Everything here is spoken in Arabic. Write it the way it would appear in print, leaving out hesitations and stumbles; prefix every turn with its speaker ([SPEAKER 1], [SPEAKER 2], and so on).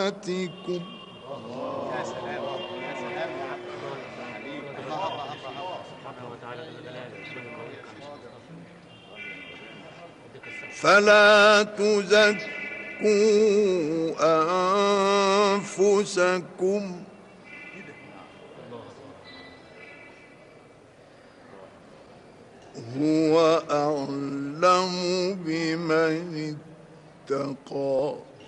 [SPEAKER 1] صلاتكم.
[SPEAKER 2] يا سلام يا سلام يا عبد
[SPEAKER 1] فلا تزكوا أنفسكم هو أعلم بمن اتقى.